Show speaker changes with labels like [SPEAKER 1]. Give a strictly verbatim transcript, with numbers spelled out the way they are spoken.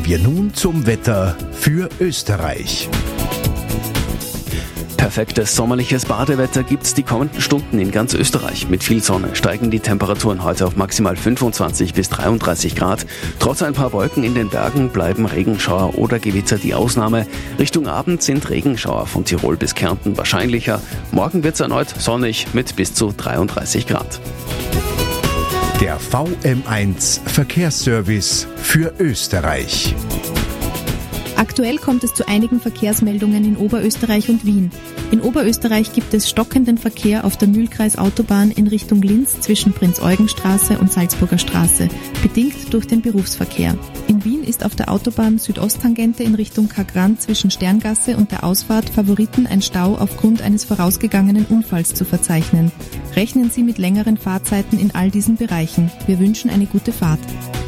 [SPEAKER 1] Kommen wir nun zum Wetter für Österreich.
[SPEAKER 2] Perfektes sommerliches Badewetter gibt's die kommenden Stunden in ganz Österreich. Mit viel Sonne steigen die Temperaturen heute auf maximal fünfundzwanzig bis dreiunddreißig Grad. Trotz ein paar Wolken in den Bergen bleiben Regenschauer oder Gewitter die Ausnahme. Richtung Abend sind Regenschauer von Tirol bis Kärnten wahrscheinlicher. Morgen wird's erneut sonnig mit bis zu dreiunddreißig Grad.
[SPEAKER 1] Der V M eins Verkehrsservice für Österreich.
[SPEAKER 3] Aktuell kommt es zu einigen Verkehrsmeldungen in Oberösterreich und Wien. In Oberösterreich gibt es stockenden Verkehr auf der Mühlkreisautobahn in Richtung Linz zwischen Prinz-Eugen-Straße und Salzburger Straße, bedingt durch den Berufsverkehr. In Wien ist auf der Autobahn Südosttangente in Richtung Kagran zwischen Sterngasse und der Ausfahrt Favoriten ein Stau aufgrund eines vorausgegangenen Unfalls zu verzeichnen. Rechnen Sie mit längeren Fahrzeiten in all diesen Bereichen. Wir wünschen eine gute Fahrt.